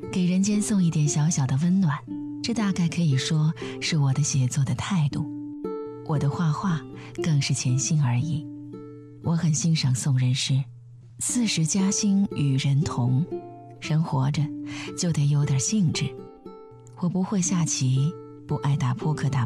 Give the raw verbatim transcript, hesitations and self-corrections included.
给人间送一点小小的温暖，这大概可以说是我的写作的态度。我的画画更是潜心而已。我很欣赏宋人诗，四时佳兴与人同，人活着就得有点兴致。我不会下棋，不爱打扑克打